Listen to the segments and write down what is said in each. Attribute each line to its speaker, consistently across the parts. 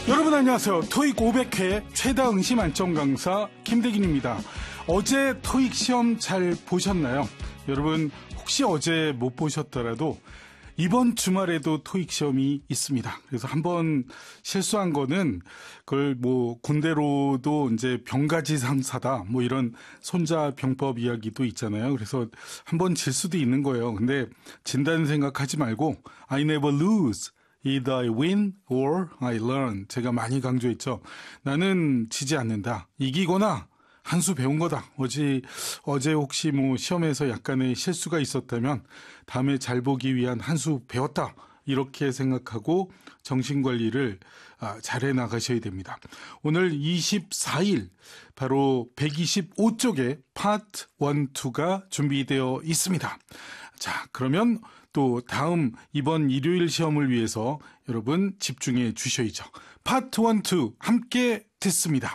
Speaker 1: 여러분 안녕하세요. 토익 500회 최다 응시 만점 강사 김대긴입니다. 어제 토익 시험 잘 보셨나요? 여러분 혹시 어제 못 보셨더라도 이번 주말에도 토익 시험이 있습니다. 그래서 한번 실수한 거는 그걸 군대로도 이제 병가지상사다 이런 손자병법 이야기도 있잖아요. 그래서 한번 질 수도 있는 거예요. 근데 진다는 생각하지 말고 I never lose. Either I win or I learn. 제가 많이 강조했죠. 나는 지지 않는다. 이기거나 한 수 배운 거다. 어제 혹시 시험에서 약간의 실수가 있었다면 다음에 잘 보기 위한 한 수 배웠다. 이렇게 생각하고 정신관리를 잘해 나가셔야 됩니다. 오늘 24일 바로 125쪽에 파트 1, 2가 준비되어 있습니다. 자, 그러면 또 다음 이번 일요일 시험을 위해서 여러분 집중해 주셔야죠. 파트 1, 2 함께 듣습니다.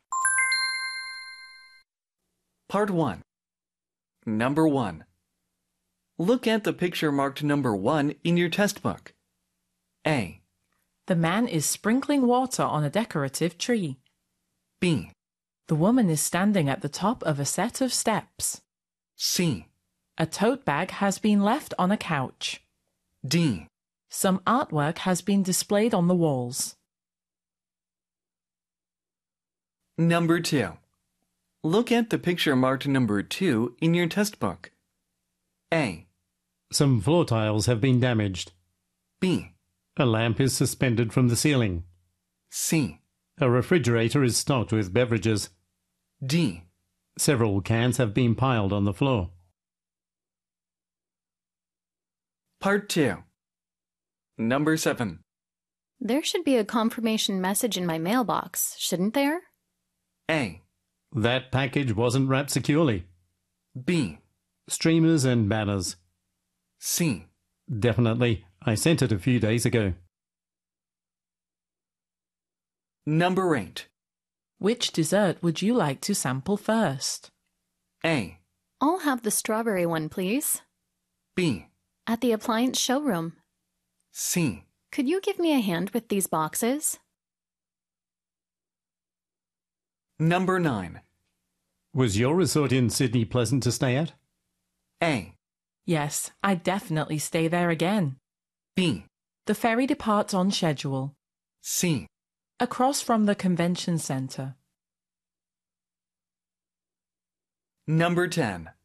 Speaker 2: Part 1. Number 1. Look at the picture marked number 1 in your test book. A.
Speaker 3: The man is sprinkling water on a decorative tree.
Speaker 2: B.
Speaker 3: The woman is standing at the top of a set of steps.
Speaker 2: C.
Speaker 3: A tote bag has been left on a couch.
Speaker 2: D.
Speaker 3: Some artwork has been displayed on the walls.
Speaker 2: Number 2. Look at the picture marked number 2 in your test book. A.
Speaker 4: Some floor tiles have been damaged.
Speaker 2: B.
Speaker 4: A lamp is suspended from the ceiling.
Speaker 2: C.
Speaker 4: A refrigerator is stocked with beverages.
Speaker 2: D.
Speaker 4: Several cans have been piled on the floor.
Speaker 2: Part 2. Number 7.
Speaker 5: There should be a confirmation message in my mailbox, shouldn't there?
Speaker 2: A.
Speaker 4: That package wasn't wrapped securely.
Speaker 2: B.
Speaker 4: Streamers and banners.
Speaker 2: C.
Speaker 4: Definitely. I sent it a few days ago.
Speaker 2: Number 8.
Speaker 3: Which dessert would you like to sample first?
Speaker 2: A.
Speaker 5: I'll have the strawberry one, please.
Speaker 2: B.
Speaker 5: At the appliance showroom.
Speaker 2: C.
Speaker 5: Could you give me a hand with these boxes?
Speaker 2: Number 9.
Speaker 4: Was your resort in Sydney pleasant to stay at?
Speaker 2: A.
Speaker 3: Yes, I'd definitely stay there again.
Speaker 2: B.
Speaker 3: The ferry departs on schedule.
Speaker 2: C.
Speaker 3: Across from the convention centre.
Speaker 2: Number 10.